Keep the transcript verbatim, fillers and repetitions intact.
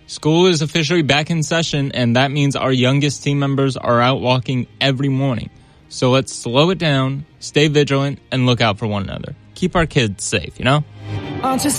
School is officially back in session, and that means our youngest team members are out walking every morning. So let's slow it down, stay vigilant, and look out for one another. Keep our kids safe, you know? Aren't you